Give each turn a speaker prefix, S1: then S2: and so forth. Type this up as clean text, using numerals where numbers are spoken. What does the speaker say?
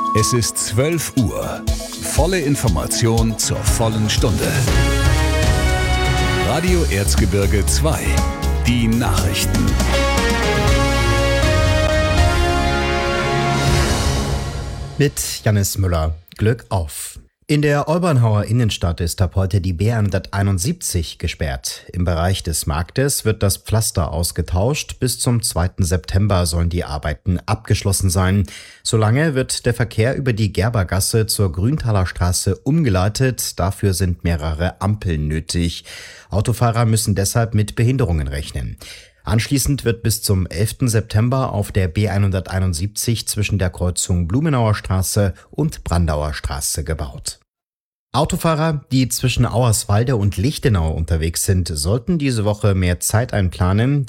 S1: Es ist 12 Uhr. Volle Information zur vollen Stunde. Radio Erzgebirge 2. Die Nachrichten.
S2: Mit Jannis Müller. Glück auf. In der Olbernhauer Innenstadt ist ab heute die B171 gesperrt. Im Bereich des Marktes wird das Pflaster ausgetauscht. Bis zum 2. September sollen die Arbeiten abgeschlossen sein. Solange wird der Verkehr über die Gerbergasse zur Grüntaler Straße umgeleitet. Dafür sind mehrere Ampeln nötig. Autofahrer müssen deshalb mit Behinderungen rechnen. Anschließend wird bis zum 11. September auf der B171 zwischen der Kreuzung Blumenauer Straße und Brandauer Straße gebaut. Autofahrer, die zwischen Auerswalde und Lichtenau unterwegs sind, sollten diese Woche mehr Zeit einplanen.